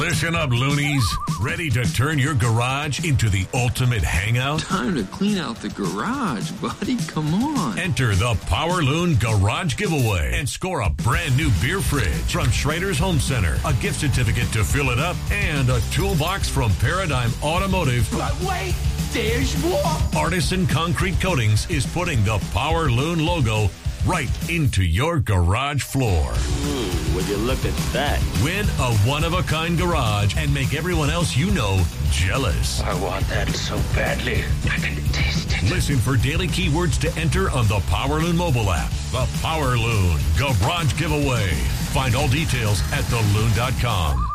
Listen up, loonies. Ready to turn your garage into the ultimate hangout? Time to clean out the garage, buddy. Come on. Enter the Power Loon Garage Giveaway and score a brand new beer fridge from Schrader's Home Center, a gift certificate to fill it up, and a toolbox from Paradigm Automotive. But wait, there's more. Artisan Concrete Coatings is putting the Power Loon logo right into your garage floor. Would you look at that? Win a one-of-a-kind garage and make everyone else you know jealous. I want that so badly. I can taste it. Listen for daily keywords to enter on the Power Loon mobile app. The Power Loon Garage Giveaway. Find all details at theloon.com.